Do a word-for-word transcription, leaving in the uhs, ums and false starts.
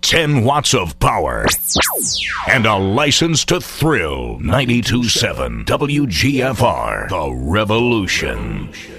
ten watts of power, and a license to thrill. ninety-two point seven W G F R, The Revolution.